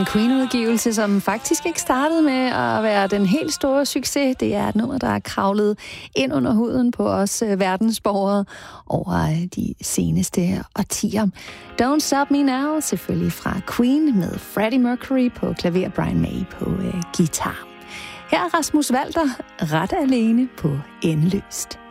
En Queen-udgivelse, som faktisk ikke startede med at være den helt store succes. Det er et nummer, der er kravlet ind under huden på os verdensborgere over de seneste årtier. Don't Stop Me Now, selvfølgelig fra Queen med Freddie Mercury på klaver, Brian May på guitar. Her er Rasmus Walter ret alene på Endeløst.